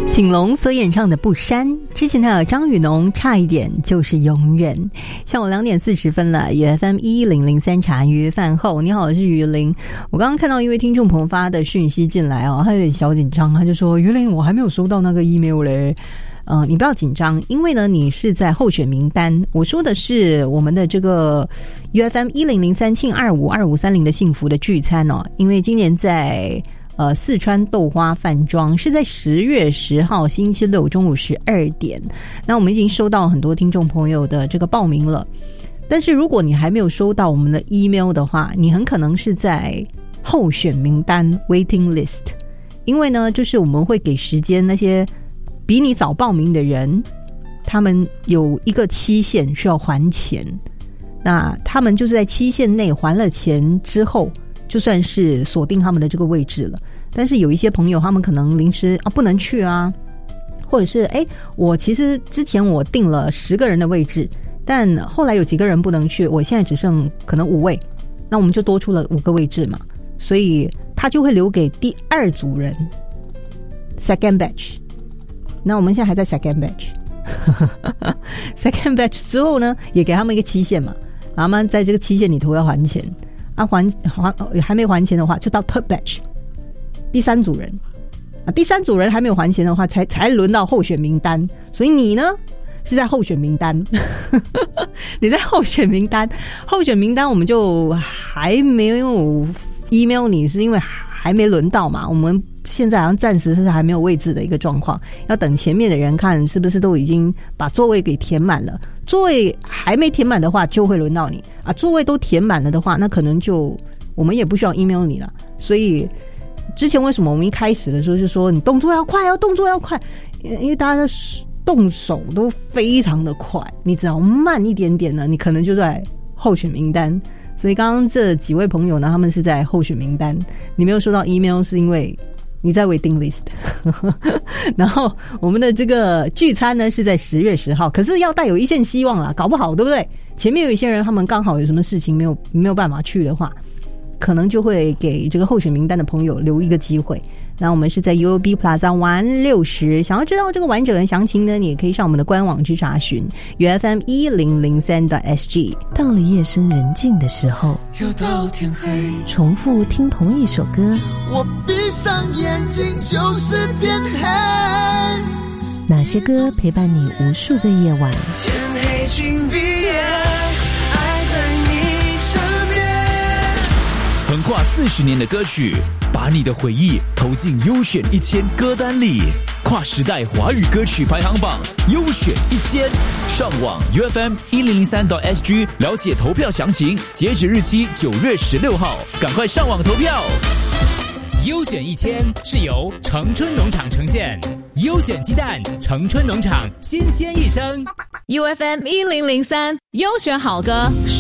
景龙所演唱的《不删》，之前的张雨农差一点就是永远。像我2点40分了，FM 1003茶余饭后，你好，我是于林。我刚刚看到一位听众朋友发的讯息进来哦，他有点小紧张，他就说：“于林，我还没有收到那个 email 嘞。”你不要紧张，因为呢，你是在候选名单。我说的是我们的这个 UFM 1003庆252530的幸福的聚餐哦，因为今年在四川豆花饭庄是在10月10号星期六中午12点。那我们已经收到很多听众朋友的这个报名了，但是如果你还没有收到我们的 email 的话，你很可能是在候选名单 waiting list。因为呢，就是我们会给时间那些比你早报名的人，他们有一个期限需要还钱，那他们就是在期限内还了钱之后，就算是锁定他们的这个位置了。但是有一些朋友他们可能临时不能去啊，或者是我其实之前我定了10个人的位置，但后来有几个人不能去，我现在只剩可能5位，那我们就多出了5个位置嘛，所以他就会留给第2组人 second batch。那我们现在还在 second batch second batch 之后呢，也给他们一个期限嘛，他们在这个期限里头要还钱啊，还没还钱的话就到 third batch 第3组人啊，第3组人还没有还钱的话才轮到候选名单，所以你呢是在候选名单你在候选名单我们就还没有 email 你，是因为还没轮到嘛，我们现在好像暂时是还没有位置的一个状况，要等前面的人看是不是都已经把座位给填满了，座位还没填满的话就会轮到你啊，座位都填满了的话，那可能就我们也不需要 email 你了。所以之前为什么我们一开始的时候就说你动作要快哦，动作要快，因为大家的动手都非常的快，你只要慢一点点呢，你可能就在候选名单。所以刚刚这几位朋友呢，他们是在候选名单，你没有收到 email 是因为你在 waiting list 然后我们的这个聚餐呢是在10月10号，可是要带有一线希望啦，搞不好对不对，前面有一些人他们刚好有什么事情没有办法去的话，可能就会给这个候选名单的朋友留一个机会。那我们是在 UOB Plaza 玩60，想要知道这个完整的详情呢，你也可以上我们的官网去查询 UFM 1003.SG。 到了夜深人静的时候， 又到天黑， 重复听同一首歌， 我闭上眼睛就是天黑。 哪些歌陪伴你无数个夜晚？ 天黑请闭眼，爱在你身边。 横跨40年的歌曲，把你的回忆投进优选1000歌单里，跨时代华语歌曲排行榜优选1000，上网 UFM 1003.SG 了解投票详情，截止日期9月16号，赶快上网投票。 优选1000是由城春农场呈现，优选鸡蛋，城春农场新鲜一生。 UFM 1003优选好歌。